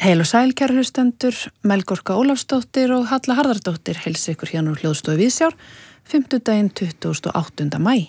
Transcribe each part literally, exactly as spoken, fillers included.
Heil og sæl, kæru hlustendur, Melkorka Ólafsdóttir og Halla Harðardóttir heilsa ykkur hérna úr hljóðstofu Víðsjár, fimmtudaginn tuttugasta og áttunda maí.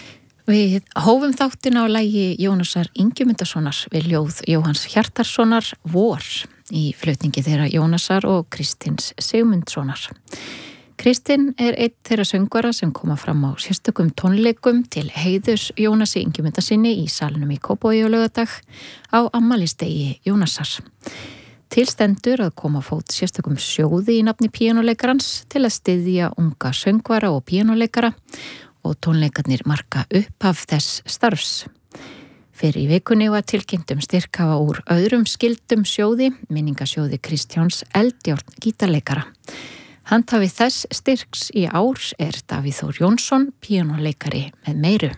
Við hófum þáttina á lagi Jónasar Ingimundarsonar við ljóð Jóhanns Hjartarsonar Vor í flutningi þeirra Jónasar og Kristins Sigmundssonar. Kristinn er einn þeirra söngvara sem koma fram á sérstökum tónleikum til heiðurs Jónasi Ingimundarsyni í salnum í Kópavogi á laugardag á afmælisdegi Jónasar. Til stendur að koma á fót sérstökum sjóði í nafni píanóleikarans til að styðja unga söngvara og píanóleikara og tónleikarnir marka upphaf þess starfs. Fyrir í vikunni var tilkynnt um styrkhafa úr öðrum skyldum sjóði, minningasjóði Kristjáns Eldjárn gítarleikara. Handhafi þess styrks í ár er Davíð Þór Jónsson, píanóleikari með meiru.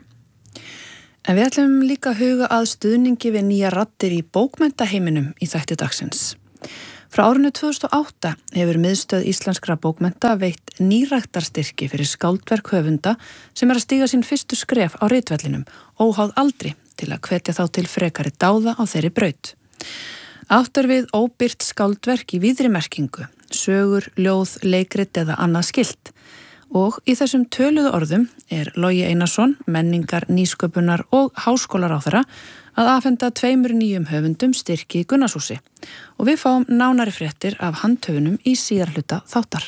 En við ætlum líka að huga að stuðningi við nýja raddir í bókmentaheiminum í þætti dagsins. Frá árinu tvö þúsund og átta hefur Miðstöð íslenskra bókmenta veitt nýræktarstyrki fyrir skáldverk höfunda sem er að stíga sín fyrstu skref á ritvellinum, óháð aldri, til að hvetja þá til frekari dáða á þeirri braut. Átt er við óbirt skáldverk í víðri merkingu, sögur, ljóð, leikrit eða annað skylt. Og í þessum töluðu orðum er Logi Einarsson, menningar, nýsköpunar og háskólaráðherra að afhenda tveimur nýjum höfundum styrki í Gunnarshúsi. Og við fáum nánari fréttir af handhöfunum í síðarhluta þáttar.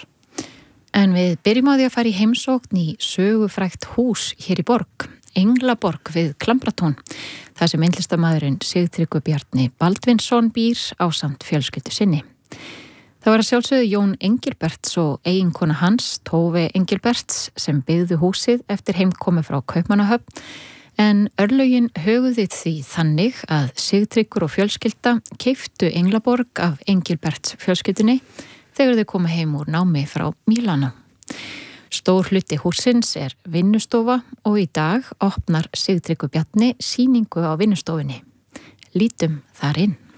En við byrjum á því að fara í heimsókn í sögufrægt hús hér í borg, Englaborg við Klambratún, þar sem myndlistarmaðurinn Sigtryggur Bjarni Baldvinsson býr ásamt fjölskyldu sinni. Það var að sjálfsögðu Jón Engilberts og eiginkona hans, Tófi Engilberts, sem byggðu húsið eftir heimkomi frá Kaupmannahöfn, en örlögin höguðu því þannig að Sigtryggur og fjölskylda keyptu Englaborg af Engilberts fjölskyldunni þegar þau koma heim úr námi frá Mílanó. Stór hluti hússins er vinnustofa og í dag opnar Sigtryggur Bjarni sýningu á vinnustofunni. Lítum þar inn.